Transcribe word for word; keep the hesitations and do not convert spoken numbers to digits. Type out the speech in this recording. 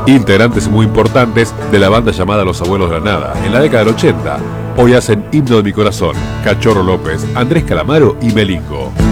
Integrantes muy importantes de la banda llamada Los Abuelos de la Nada, en la década del ochenta. Hoy hacen Himno de mi Corazón, Cachorro López, Andrés Calamaro y Melingo.